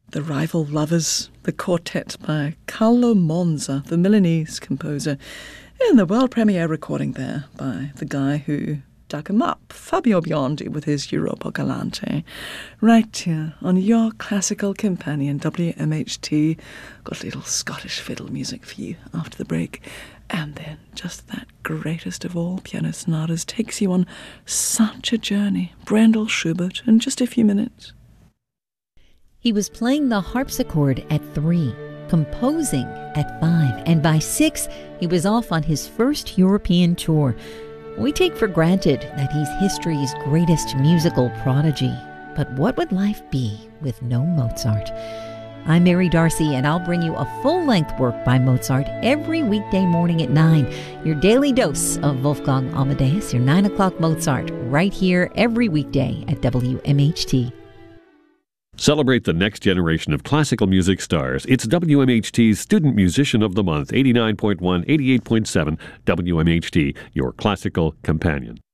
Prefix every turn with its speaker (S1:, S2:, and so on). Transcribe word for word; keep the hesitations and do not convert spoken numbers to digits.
S1: The Rival Lovers, the quartet by Carlo Monza, the Milanese composer, in the world premiere recording there by the guy who dug him up, Fabio Biondi, with his Europa Galante. Right here on your classical companion, W M H T. Got a little Scottish fiddle music for you after the break. And then just that greatest of all piano sonatas takes you on such a journey. Brendel Schubert in just a few minutes.
S2: He was playing the harpsichord at three, composing at five, and by six, he was off on his first European tour. We take for granted that he's history's greatest musical prodigy. But what would life be with no Mozart? I'm Mary Darcy, and I'll bring you a full-length work by Mozart every weekday morning at nine. Your daily dose of Wolfgang Amadeus, your nine o'clock Mozart, right here every weekday at W M H T.
S3: Celebrate the next generation of classical music stars. It's W M H T's Student Musician of the Month, eighty-nine point one, eighty-eight point seven W M H T, your classical companion.